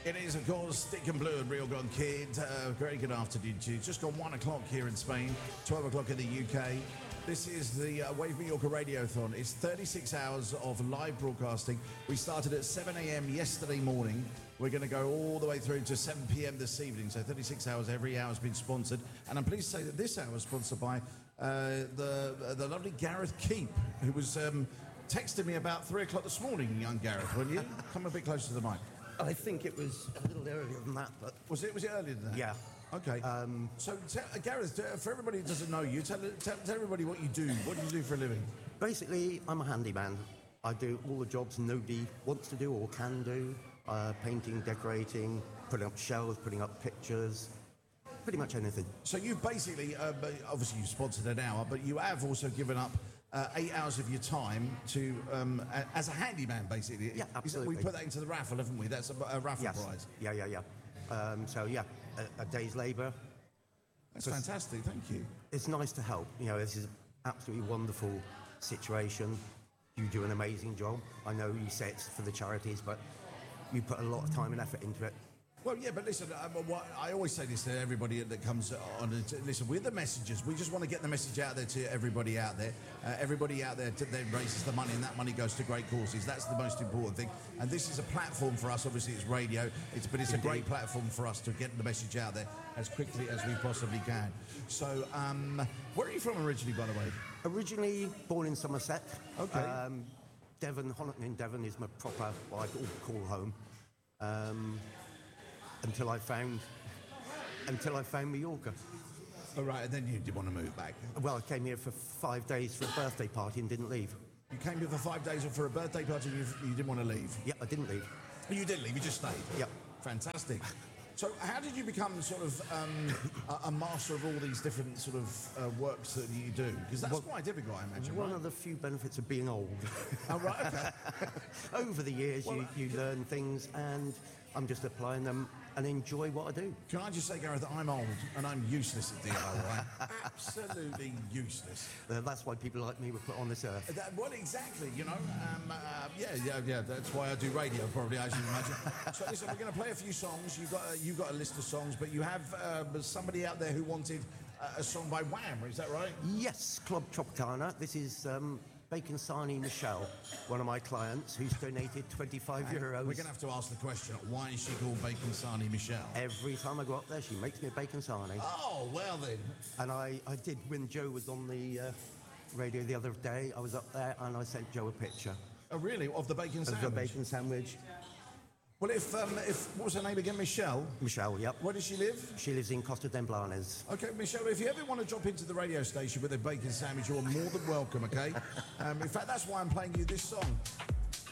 It is, of course, Dick and Blue and Real Gone Kid. Very good afternoon to you. Just gone 1 o'clock here in Spain, 12 o'clock in the UK. This is the Wave Mallorca Radiothon. It's 36 hours of live broadcasting. We started at 7 a.m. yesterday morning. We're going to go all the way through to 7 p.m. this evening. So 36 hours, every hour has been sponsored. And I'm pleased to say that this hour is sponsored by the lovely Gareth Keep, who was texting me about 3 o'clock this morning, young Gareth, will you? Come a bit closer to the mic. I think it was a little earlier than that, but... Was it earlier than that? Yeah. Okay. So, Gareth, for everybody who doesn't know you, tell everybody what you do. What do you do for a living? Basically, I'm a handyman. I do all the jobs nobody wants to do or can do. Painting, decorating, putting up shelves, putting up pictures, pretty much anything. So you basically, obviously you sponsored an hour, but you have also given up 8 hours of your time to as a handyman, basically. Yeah, absolutely. We put that into the raffle, haven't we? That's a raffle prize. Yeah. A day's labour. That's fantastic, thank you. It's nice to help. You know, this is an absolutely wonderful situation. You do an amazing job. I know you say it's for the charities, but you put a lot of time and effort into it. Well, yeah, but listen, I always say this to everybody that comes on. Listen, we're the messengers. We just want to get the message out there to everybody out there. Everybody out there then raises the money, and that money goes to great causes. That's the most important thing. And this is a platform for us. Obviously, it's radio, but it's a great platform for us to get the message out there as quickly as we possibly can. So, where are you from originally, by the way? Originally born in Somerset. Okay. Devon, Honiton in Devon is my proper, what I call home. Until I found Mallorca. Oh, right, and then you did want to move back. Well, I came here for 5 days for a birthday party and didn't leave. You came here for 5 days for a birthday party and you didn't want to leave? Yeah, I didn't leave. You didn't leave, you just stayed? Yep. Fantastic. So how did you become sort of a master of all these different sort of works that you do? Because that's quite difficult, I imagine, One of the few benefits of being old. Oh, right, okay. Over the years, you learn things, and I'm just applying them and enjoy what I do. Can I just say, Gareth, that I'm old and I'm useless at DIY. Absolutely useless. That's why people like me were put on this earth. Well, exactly, you know. Yeah. That's why I do radio, probably, as you imagine. So, listen, we're going to play a few songs. You've got a list of songs, but you have somebody out there who wanted a song by Wham, is that right? Yes, Club Tropicana. This is Bacon Sarnie Michelle, one of my clients, who's donated 25 euros. We're going to have to ask the question, why is she called Bacon Sarnie Michelle? Every time I go up there, she makes me a bacon sarnie. Oh, well then. And I did, when Joe was on the radio the other day, I was up there and I sent Joe a picture. Oh, really? Of the bacon sandwich? Of the bacon sandwich. Well, if what was her name again? Michelle? Michelle, yep. Where does she live? She lives in Costa d'Emblanes. Okay, Michelle, if you ever want to drop into the radio station with a bacon sandwich, you're more than welcome, okay? In fact, that's why I'm playing you this song.